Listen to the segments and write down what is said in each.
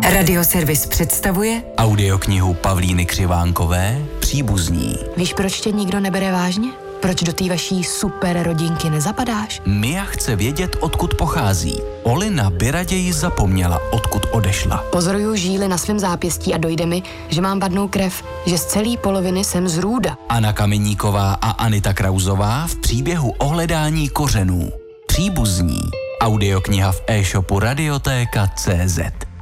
Radioservis představuje audioknihu Pavlíny Křivánkové Příbuzní. Víš, proč tě nikdo nebere vážně? Proč do té vaší super rodinky nezapadáš? Mia chce vědět, odkud pochází. Olina by raději zapomněla, odkud odešla. Pozoruju žíly na svém zápěstí a dojde mi, že mám vadnou krev, že z celé poloviny jsem z Růda. Anna Kameníková a Anita Krauzová v příběhu o hledání kořenů. Příbuzní. Audiokniha v e-shopu Radiotéka.cz.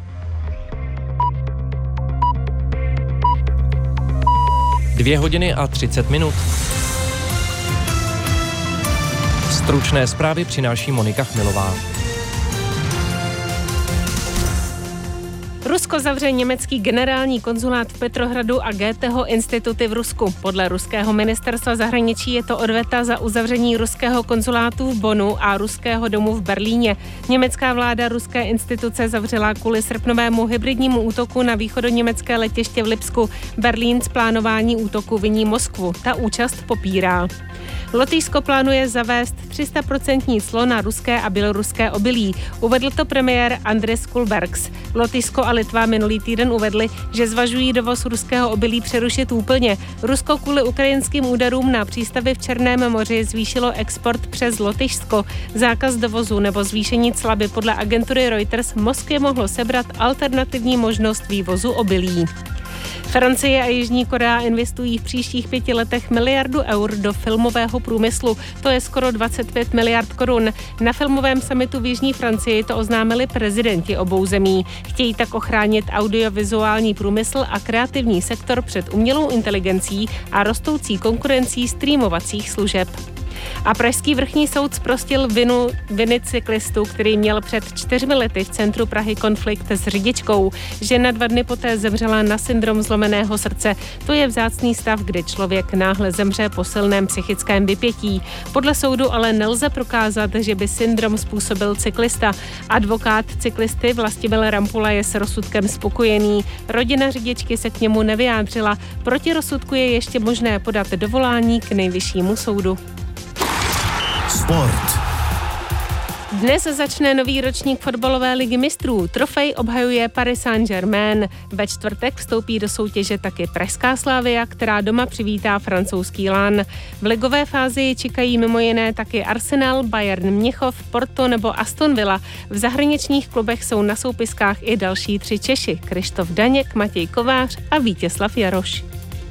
Dvě hodiny a 30 minut. Stručné zprávy přináší Monika Chmilová. Rusko zavře německý generální konzulát v Petrohradu a Goetheho instituty v Rusku. Podle ruského ministerstva zahraničí je to odveta za uzavření ruského konzulátu v Bonnu a ruského domu v Berlíně. Německá vláda ruské instituce zavřela kvůli srpnovému hybridnímu útoku na východoněmecké letiště v Lipsku. Berlín z plánování útoku viní Moskvu. Ta účast popírá. Lotyšsko plánuje zavést 300% clo na ruské a běloruské obilí. Uvedl to premiér Andris Kulbergs. Lotyšsko a Litva minulý týden uvedli, že zvažují dovoz ruského obilí přerušit úplně. Rusko kvůli ukrajinským úderům na přístavy v Černém moři zvýšilo export přes Lotyšsko. Zákaz dovozu nebo zvýšení cla by podle agentury Reuters Moskvě mohlo sebrat alternativní možnost vývozu obilí. Francie a Jižní Korea investují v příštích 5 letech miliardu eur do filmového průmyslu. To je skoro 25 miliard korun. Na filmovém summitu v Jižní Francii to oznámili prezidenti obou zemí. Chtějí tak ochránit audiovizuální průmysl a kreativní sektor před umělou inteligencí a rostoucí konkurencí streamovacích služeb. A pražský vrchní soud zprostil viny cyklistu, který měl před 4 lety v centru Prahy konflikt s řidičkou. Žena 2 dny poté zemřela na syndrom zlomeného srdce. To je vzácný stav, kdy člověk náhle zemře po silném psychickém vypětí. Podle soudu ale nelze prokázat, že by syndrom způsobil cyklista. Advokát cyklisty Vlastimil Rampula je s rozsudkem spokojený. Rodina řidičky se k němu nevyjádřila. Proti rozsudku je ještě možné podat dovolání k Nejvyššímu soudu. Sport. Dnes začne nový ročník fotbalové ligy mistrů. Trofej obhajuje Paris Saint-Germain. Ve čtvrtek vstoupí do soutěže taky pražská Slavia, která doma přivítá francouzský Lan. V ligové fázi čekají mimo jiné taky Arsenal, Bayern Mnichov, Porto nebo Aston Villa. V zahraničních klubech jsou na soupiskách i další 3 Češi. Krištof Daněk, Matěj Kovář a Vítězslav Jaroš.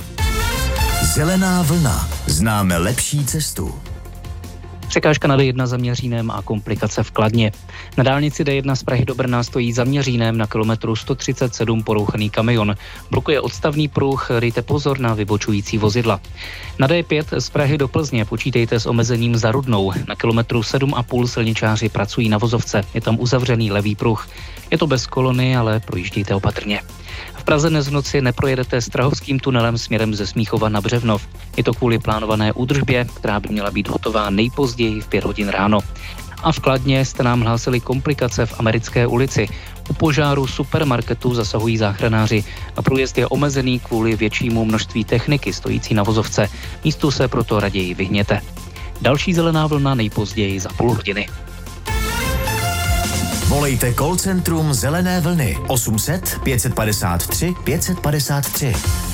Zelená vlna. Známe lepší cestu. Překážka na D1 za Měřínem a komplikace v Kladně. Na dálnici D1 z Prahy do Brna stojí za Měřínem na kilometru 137 porouchaný kamion. Blokuje odstavný pruh, dejte pozor na vybočující vozidla. Na D5 z Prahy do Plzně počítejte s omezením za Rudnou. Na kilometru 7,5 silničáři pracují na vozovce. Je tam uzavřený levý pruh. Je to bez kolony, ale projíždějte opatrně. V Praze dnes v noci neprojedete Strahovským tunelem směrem ze Smíchova na Břevnov. Je to kvůli plánované údržbě, která by měla být hotová nejpozději v 5 hodin ráno. A v Kladně jste nám hlásili komplikace v Americké ulici. U požáru supermarketu zasahují záchranáři a průjezd je omezený kvůli většímu množství techniky stojící na vozovce. Místu se proto raději vyhněte. Další zelená vlna nejpozději za půl hodiny. Volejte call centrum Zelené vlny 800 553 553.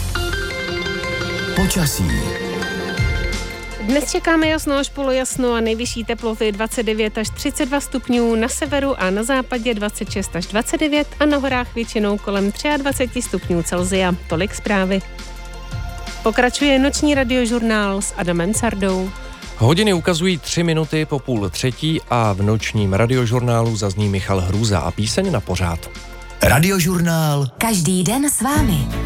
Počasí. Dnes čekáme jasno až polojasno a nejvyšší teploty 29 až 32 stupňů, na severu a na západě 26 až 29 a na horách většinou kolem 23 stupňů Celsia. Tolik zprávy. Pokračuje noční radiožurnál s Adamem Sardou. Hodiny ukazují 3 minuty po 2:30 a v nočním radiožurnálu zazní Michal Hrůza a píseň na pořád. Radiožurnál. Každý den s vámi.